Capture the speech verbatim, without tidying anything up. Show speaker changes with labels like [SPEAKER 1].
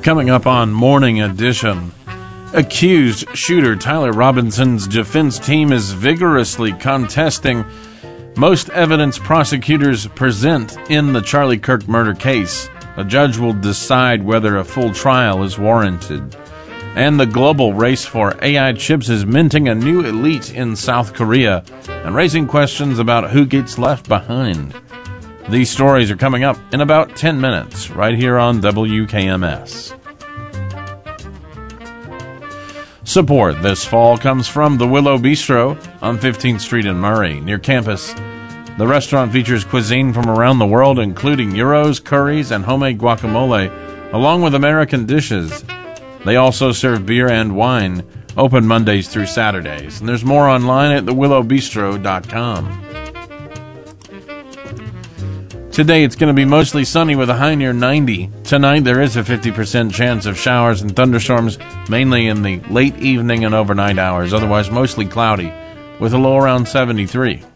[SPEAKER 1] Coming up on Morning Edition, accused shooter Tyler Robinson's defense team is vigorously contesting most evidence prosecutors present in the Charlie Kirk murder case. A judge will decide whether a full trial is warranted. And the global race for A I chips is minting a new elite in South Korea and raising questions about who gets left behind. These stories are coming up in about ten minutes, right here on W K M S. Support this fall comes from the Willow Bistro on fifteenth Street in Murray, near campus. The restaurant features cuisine from around the world, including gyros, curries, and homemade guacamole, along with American dishes. They also serve beer and wine, open Mondays through Saturdays. And there's more online at the willow bistro dot com. Today it's going to be mostly sunny with a high near ninety. Tonight there is a fifty percent chance of showers and thunderstorms, mainly in the late evening and overnight hours. Otherwise mostly cloudy, with a low around seventy-three.